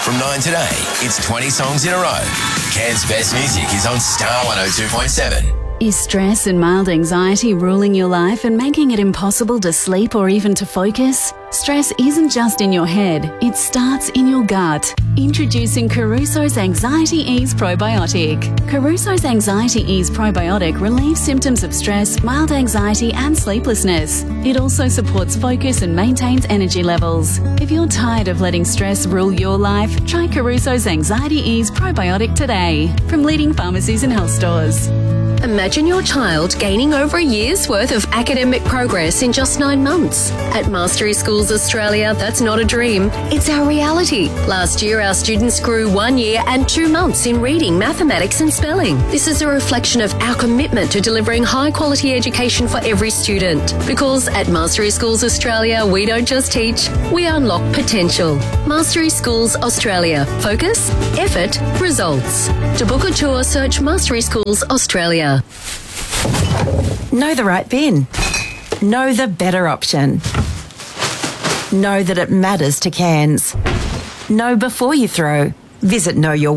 From 9 today, it's 20 songs in a row. Cairns' best music is on Star 102.7. Is stress and mild anxiety ruling your life and making it impossible to sleep or even to focus? Stress isn't just in your head, it starts in your gut. Introducing Caruso's Anxiety Ease Probiotic. Caruso's Anxiety Ease Probiotic relieves symptoms of stress, mild anxiety and sleeplessness. It also supports focus and maintains energy levels. If you're tired of letting stress rule your life, try Caruso's Anxiety Ease Probiotic today from leading pharmacies and health stores. Imagine your child gaining over a year's worth of academic progress in just 9 months. At Mastery Schools Australia, that's not a dream, it's our reality. Last year, our students grew 1 year and 2 months in reading, mathematics and spelling. This is a reflection of our commitment to delivering high-quality education for every student. Because at Mastery Schools Australia, we don't just teach, we unlock potential. Mastery Schools Australia. Focus, effort, results. To book a tour, search Mastery Schools Australia. Know the right bin. Know the better option. Know that it matters to Cairns. Know before you throw. Visit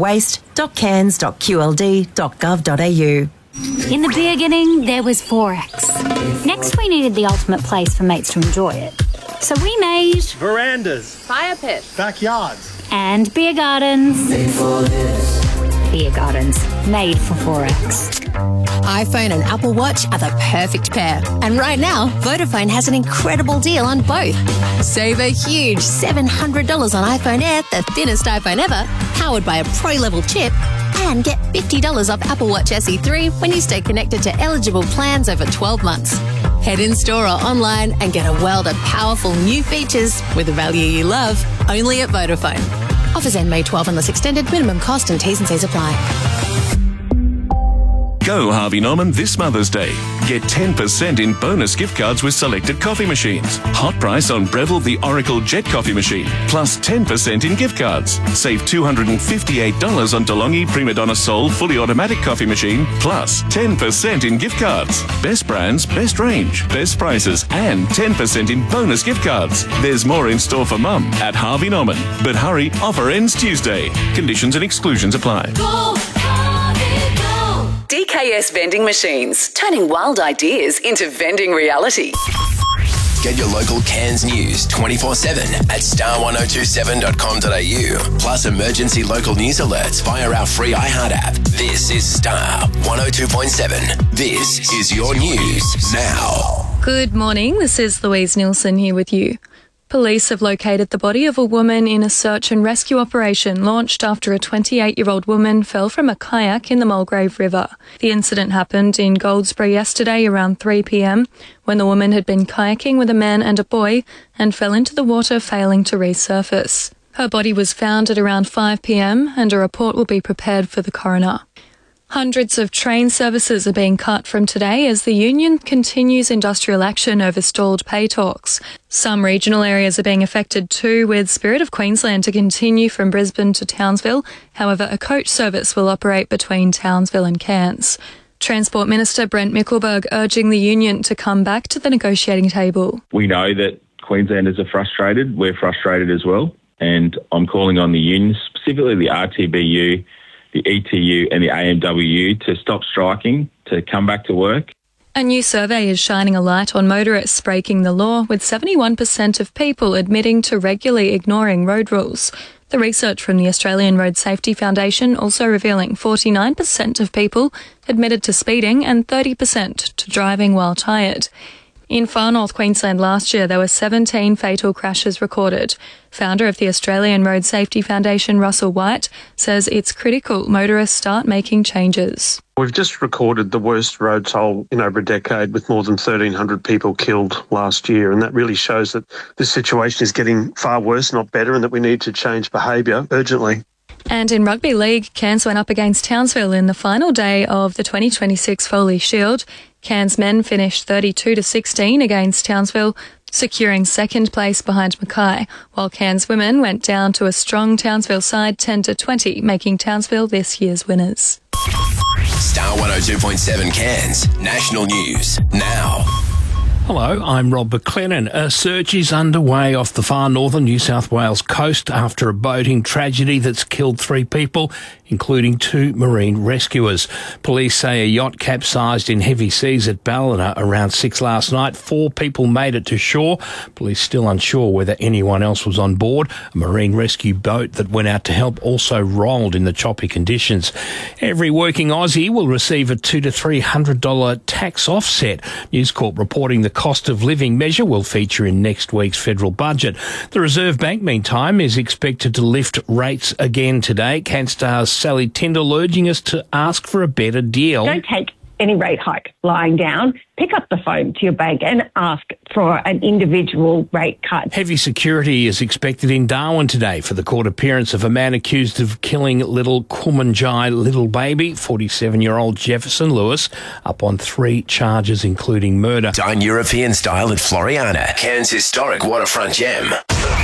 knowyourwaste.cairns.qld.gov.au. In the beginning, there was Forex. Next, we needed the ultimate place for mates to enjoy it. So we made verandas, fire pits, backyards, and beer gardens. Made for this. Beer gardens, made for Forex. iPhone and Apple Watch are the perfect pair. And right now, Vodafone has an incredible deal on both. Save a huge $700 on iPhone Air, the thinnest iPhone ever, powered by a Pro-level chip, and get $50 off Apple Watch SE3 when you stay connected to eligible plans over 12 months. Head in store or online and get a world of powerful new features with the value you love, only at Vodafone. Offers end May 12 unless extended. Minimum cost and T's and C's apply. Go Harvey Norman this Mother's Day. Get 10% in bonus gift cards with selected coffee machines. Hot price on Breville the Oracle Jet coffee machine, plus 10% in gift cards. Save $258 on DeLonghi Prima Donna Soul fully automatic coffee machine, plus 10% in gift cards. Best brands, best range, best prices, and 10% in bonus gift cards. There's more in store for Mum at Harvey Norman. But hurry, offer ends Tuesday. Conditions and exclusions apply. Go, Harvey, go. DKS Vending Machines, turning wild ideas into vending reality. Get your local Cairns news 24/7 at star1027.com.au. Plus emergency local news alerts via our free iHeart app. This is Star 102.7. This is your news now. Good morning, this is Louise Nielsen here with you. Police have located the body of a woman in a search and rescue operation launched after a 28-year-old woman fell from a kayak in the Mulgrave River. The incident happened in Goldsboro yesterday around 3 p.m. when the woman had been kayaking with a man and a boy and fell into the water, failing to resurface. Her body was found at around 5 p.m. and a report will be prepared for the coroner. Hundreds of train services are being cut from today as the union continues industrial action over stalled pay talks. Some regional areas are being affected too, with Spirit of Queensland to continue from Brisbane to Townsville. However, a coach service will operate between Townsville and Cairns. Transport Minister Brent Mickelberg urging the union to come back to the negotiating table. We know that Queenslanders are frustrated. We're frustrated as well. And I'm calling on the unions, specifically the RTBU, the ETU and the AMWU, to stop striking, to come back to work. A new survey is shining a light on motorists breaking the law, with 71% of people admitting to regularly ignoring road rules. The research from the Australian Road Safety Foundation also revealing 49% of people admitted to speeding and 30% to driving while tired. In Far North Queensland last year, there were 17 fatal crashes recorded. Founder of the Australian Road Safety Foundation, Russell White, says it's critical motorists start making changes. We've just recorded the worst road toll in over a decade, with more than 1,300 people killed last year, and that really shows that this situation is getting far worse, not better, and that we need to change behaviour urgently. And in Rugby League, Cairns went up against Townsville in the final day of the 2026 Foley Shield. Cairns men finished 32-16 against Townsville, securing second place behind Mackay, while Cairns women went down to a strong Townsville side 10-20, making Townsville this year's winners. Star 102.7 Cairns, national news now. Hello, I'm Rob McLennan. A search is underway off the far northern New South Wales coast after a boating tragedy that's killed 3 people, including 2 marine rescuers. Police say a yacht capsized in heavy seas at Ballina around 6 last night. 4 people made it to shore. Police still unsure whether anyone else was on board. A marine rescue boat that went out to help also rolled in the choppy conditions. Every working Aussie will receive a $200 to $300 tax offset. News Corp reporting the cost of living measure will feature in next week's federal budget. The Reserve Bank, meantime, is expected to lift rates again today. CanStar's Sally Tyndall urging us to ask for a better deal. Don't take any rate hike lying down. Pick up the phone to your bank and ask for an individual rate cut. Heavy security is expected in Darwin today for the court appearance of a man accused of killing little Kumanjai little baby, 47-year-old Jefferson Lewis, up on 3 charges including murder. Dine European style at Floriana, Cairns' historic waterfront gem.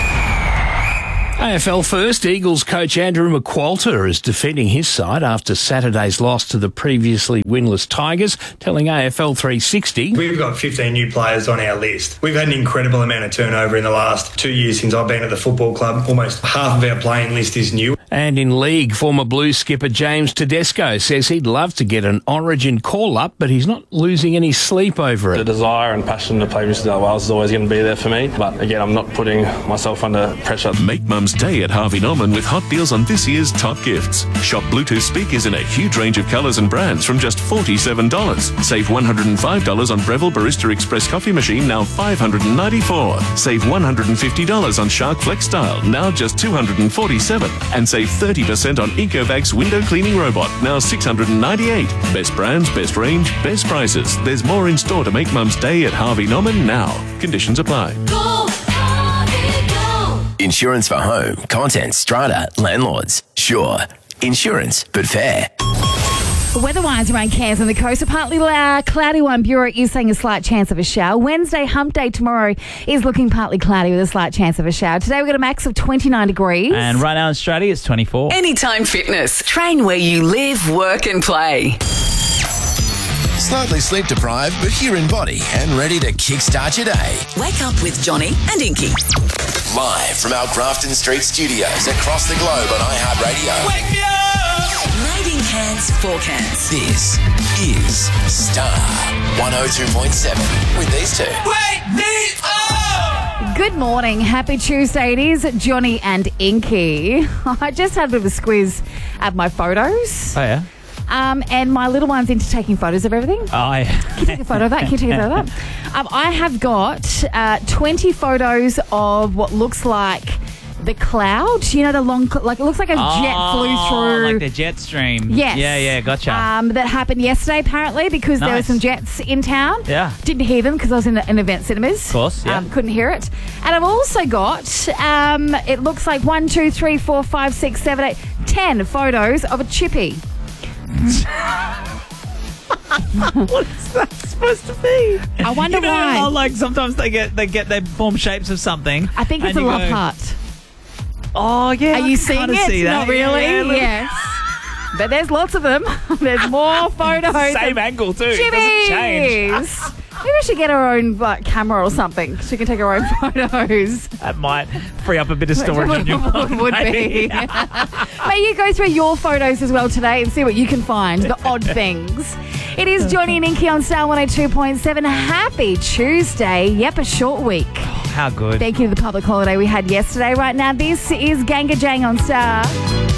AFL first, Eagles coach Andrew McQualter is defending his side after Saturday's loss to the previously winless Tigers, telling AFL 360... We've got 15 new players on our list. We've had an incredible amount of turnover in the last 2 years since I've been at the football club. Almost half of our playing list is new. And in league, former Blues skipper James Tedesco says he'd love to get an Origin call-up, but he's not losing any sleep over it. The desire and passion to play New South Wales is always going to be there for me, but again, I'm not putting myself under pressure. Make Mum's Day at Harvey Norman with hot deals on this year's top gifts. Shop Bluetooth speakers in a huge range of colours and brands from just $47. Save $105 on Breville Barista Express coffee machine, now $594. Save $150 on Shark Flex Style, now just $247. And save 30% on Ecovac's window cleaning robot, now $698. Best brands, best range, best prices. There's more in store to make Mum's Day at Harvey Norman now. Conditions apply. Insurance for home, content, strata, landlords. Sure. Insurance, but fair. Weather-wise around Cairns and the coast, a partly cloudy one. Bureau is saying a slight chance of a shower. Wednesday, hump day tomorrow, is looking partly cloudy with a slight chance of a shower. Today we've got a max of 29 degrees. And right now in Australia it's 24. Anytime Fitness. Train where you live, work and play. Slightly sleep deprived, but here in body and ready to kickstart your day. Wake up with Johnny and Inky. Live from our Grafton Street studios across the globe on iHeartRadio. Wake me up! Made in Cairns for Cairns. This is Star 102.7 with these two. Wake me up! Good morning. Happy Tuesday. It is Johnny and Inky. I just had a bit of a squeeze at my photos. Oh, yeah? And my little one's into taking photos of everything. Oh, yeah. Can you take a photo of that? Can you take a photo of that? I have got 20 photos of what looks like the cloud. You know, the long, like it looks like a jet flew through. Like the jet stream. Yes. Yeah, gotcha. That happened yesterday, apparently, because there were some jets in town. Yeah. Didn't hear them because I was in Event Cinemas. Of course, yeah. Couldn't hear it. And I've also got, it looks like 1, 2, 3, 4, 5, 6, 7, 8, 10 photos of a chippy. What is that supposed to be? I wonder why. How, like sometimes they form shapes of something. I think it's a love heart. Oh yeah. Are you seeing it? See that. Not really. Yes. But there's lots of them. There's more photos. Same angle too. It doesn't change. Maybe we should get our own camera or something so we can take our own photos. That might free up a bit of storage on your phone. Would be. May you go through your photos as well today and see what you can find, the odd things. It is Johnny and Inky on Star 102.7. Happy Tuesday. Yep, a short week. How good. Thank you to the public holiday we had yesterday. Right now, this is Ganga Jang on Star.